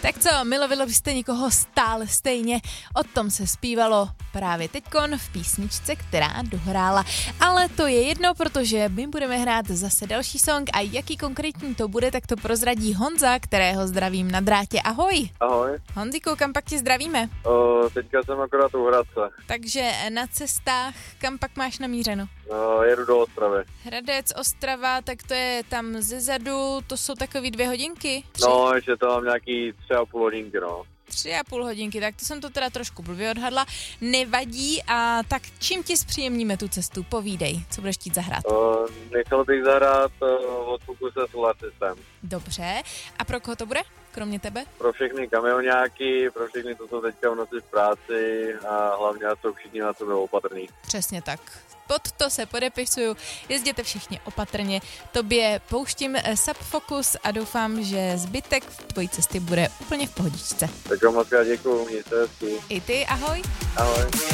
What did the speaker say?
Tak co, milovilo byste někoho stále stejně? O tom se zpívalo právě teďkon v písničce, která dohrála. Ale to je jedno, protože my budeme hrát zase další song a jaký konkrétní to bude, tak to prozradí Honza, kterého zdravím na drátě. Ahoj! Ahoj. Honziku, kam pak tě zdravíme? Teďka jsem akorát u Hradce. Takže na cestách, kam pak máš namířeno? Jedu do Ostravy. Hradec, Ostrava, tak to je tam zezadu, to jsou takový 2 hodinky? No, ještě to mám nějaký 3,5 hodinky, no. 3,5 hodinky, tak to jsem to teda trošku blbě odhadla. Nevadí, a tak čím ti zpříjemníme tu cestu? Povídej, co budeš chtít zahrát? Nechal bych zahrát od Fokuse Solar System. Dobře, a pro koho to bude, kromě tebe? Pro všechny kamionáky, pro všechny, co jsou teďka v noci v práci a hlavně jsou všichni na sebe opatrný. Přesně tak. Pod to se podepisuju, jezděte všichni opatrně. Tobě pouštím Sub Focus a doufám, že zbytek tvojí cesty bude úplně v pohodičce. Tak moc krát děkuju, mějte hezky. I ty, ahoj. Ahoj.